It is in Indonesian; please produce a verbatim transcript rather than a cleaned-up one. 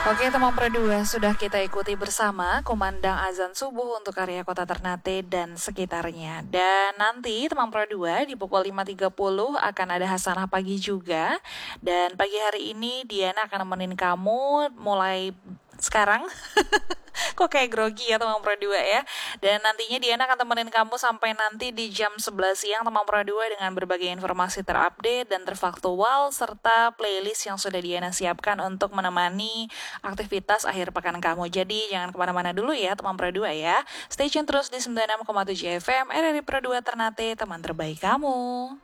Oke teman Pro dua, sudah kita ikuti bersama kumandang azan subuh untuk area kota Ternate dan sekitarnya. Dan nanti teman Pro dua di pukul lima tiga puluh akan ada Hasanah Pagi juga. Dan pagi hari ini Diana akan nemenin kamu mulai sekarang. Kok kayak grogi ya teman Pro dua ya. Dan nantinya Diana akan temenin kamu sampai nanti di jam sebelas siang teman Pro dua dengan berbagai informasi terupdate dan terfaktual serta playlist yang sudah Diana siapkan untuk menemani aktivitas akhir pekan kamu. Jadi jangan kemana-mana dulu ya teman Pro dua ya. Stay tune terus di sembilan puluh enam koma tujuh F M R R I Pro dua Ternate, teman terbaik kamu.